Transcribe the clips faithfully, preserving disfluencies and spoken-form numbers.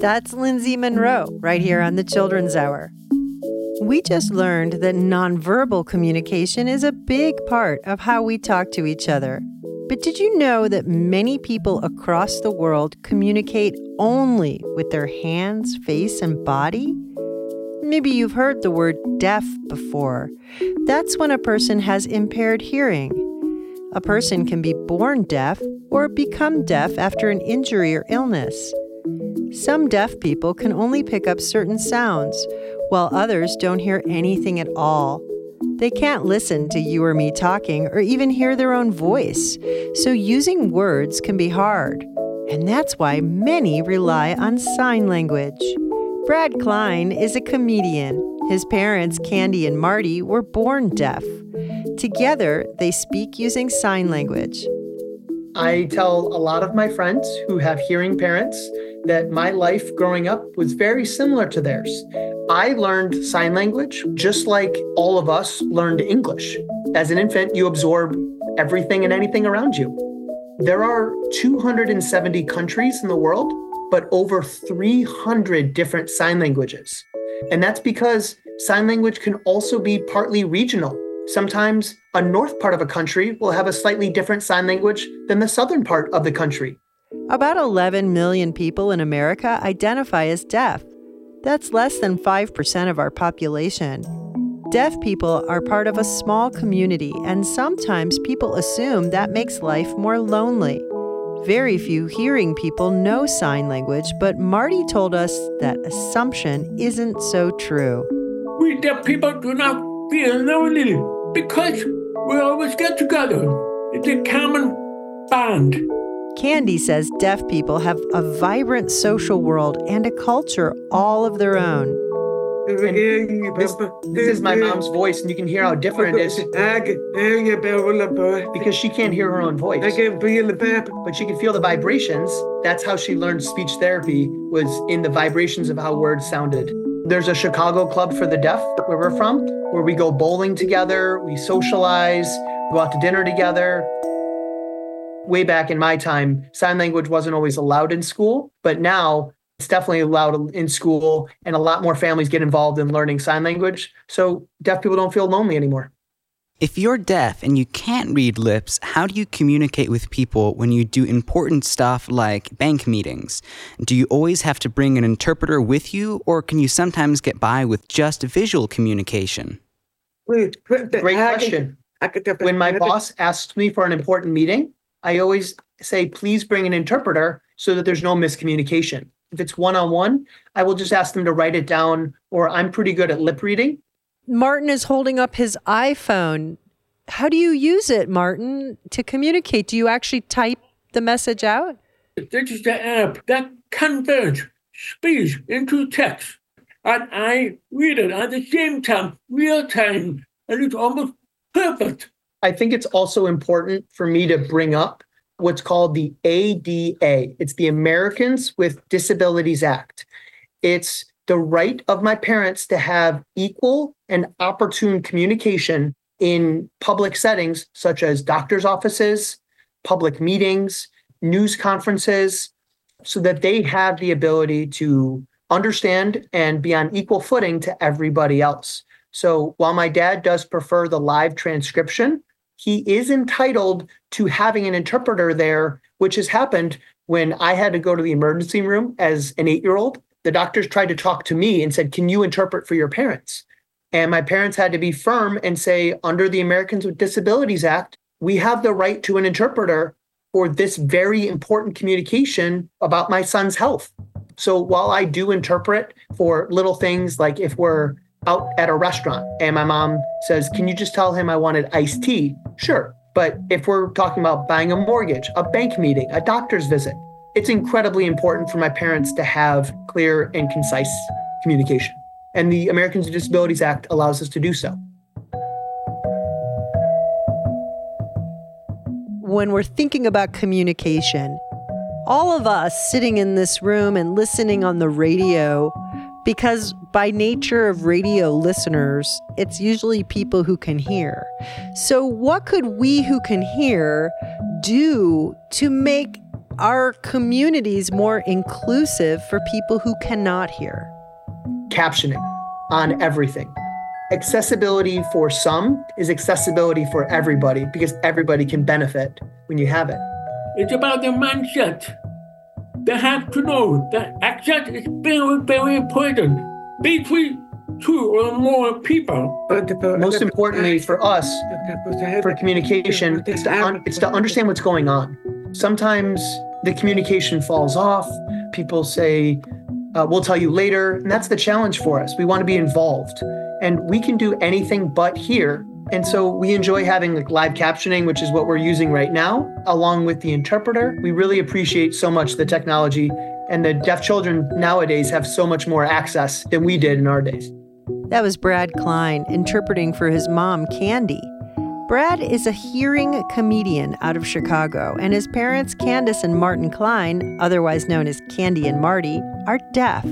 That's Lindsay Monroe, right here on the Children's Hour. We just learned that nonverbal communication is a big part of how we talk to each other. But did you know that many people across the world communicate only with their hands, face, and body? Maybe you've heard the word deaf before. That's when a person has impaired hearing. A person can be born deaf or become deaf after an injury or illness. Some deaf people can only pick up certain sounds, while others don't hear anything at all. They can't listen to you or me talking or even hear their own voice, so using words can be hard. And that's why many rely on sign language. Brad Klein is a comedian. His parents, Candy and Marty, were born deaf. Together, they speak using sign language. I tell a lot of my friends who have hearing parents that my life growing up was very similar to theirs. I learned sign language just like all of us learned English. As an infant, you absorb everything and anything around you. There are two hundred seventy countries in the world, but over three hundred different sign languages. And that's because sign language can also be partly regional. Sometimes a north part of a country will have a slightly different sign language than the southern part of the country. About eleven million people in America identify as deaf. That's less than five percent of our population. Deaf people are part of a small community, and sometimes people assume that makes life more lonely. Very few hearing people know sign language, but Marty told us that assumption isn't so true. We deaf people do not feel lonely because we always get together. It's a common bond. Candy says deaf people have a vibrant social world and a culture all of their own. This, this is my mom's voice, and you can hear how different it is. Because she can't hear her own voice. But she can feel the vibrations. That's how she learned speech therapy, was in the vibrations of how words sounded. There's a Chicago Club for the Deaf, where we're from, where we go bowling together, we socialize, go out to dinner together. Way back in my time, sign language wasn't always allowed in school, but now it's definitely allowed in school, and a lot more families get involved in learning sign language, so deaf people don't feel lonely anymore. If you're deaf and you can't read lips, how do you communicate with people when you do important stuff like bank meetings? Do you always have to bring an interpreter with you, or can you sometimes get by with just visual communication? Great question. When my boss asks me for an important meeting, I always say, please bring an interpreter so that there's no miscommunication. If it's one-on-one, I will just ask them to write it down, or I'm pretty good at lip reading. Martin is holding up his iPhone. How do you use it, Martin, to communicate? Do you actually type the message out? This is the app that converts speech into text. And I read it at the same time, real time, and it's almost perfect. I think it's also important for me to bring up what's called the A D A. It's the Americans with Disabilities Act. It's the right of my parents to have equal and opportune communication in public settings, such as doctor's offices, public meetings, news conferences, so that they have the ability to understand and be on equal footing to everybody else. So while my dad does prefer the live transcription, he is entitled to having an interpreter there, which has happened when I had to go to the emergency room as an eight-year-old. The doctors tried to talk to me and said, can you interpret for your parents? And my parents had to be firm and say, under the Americans with Disabilities Act, we have the right to an interpreter for this very important communication about my son's health. So while I do interpret for little things, like if we're out at a restaurant and my mom says, can you just tell him I wanted iced tea? Sure. But if we're talking about buying a mortgage, a bank meeting, a doctor's visit, it's incredibly important for my parents to have clear and concise communication. And the Americans with Disabilities Act allows us to do so. When we're thinking about communication, all of us sitting in this room and listening on the radio, because by nature of radio listeners, it's usually people who can hear. So what could we who can hear do to make are communities more inclusive for people who cannot hear? Captioning on everything. Accessibility for some is accessibility for everybody because everybody can benefit when you have it. It's about the mindset. They have to know that access is very, very important between two or more people. Most importantly for us, for communication, it's to, un- it's to understand what's going on. Sometimes the communication falls off. People say, uh, we'll tell you later. And that's the challenge for us. We want to be involved. And we can do anything but hear. And so we enjoy having like live captioning, which is what we're using right now, along with the interpreter. We really appreciate so much the technology, and the deaf children nowadays have so much more access than we did in our days. That was Brad Klein interpreting for his mom, Candy. Brad is a hearing comedian out of Chicago, and his parents, Candace and Martin Klein, otherwise known as Candy and Marty, are deaf.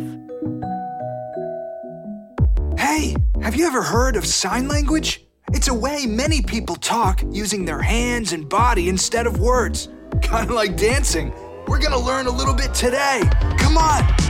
Hey, have you ever heard of sign language? It's a way many people talk using their hands and body instead of words. Kind of like dancing. We're gonna learn a little bit today. Come on.